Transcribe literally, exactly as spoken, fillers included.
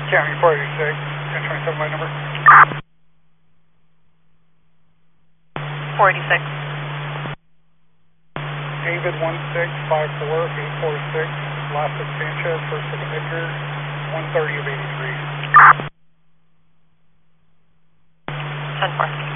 County four eighty-six, ten twenty-seven line number. four eighty-six. David one six five four eight four six, last of Sanchez, first of Edgar, one thirty of eighty-three. ten four.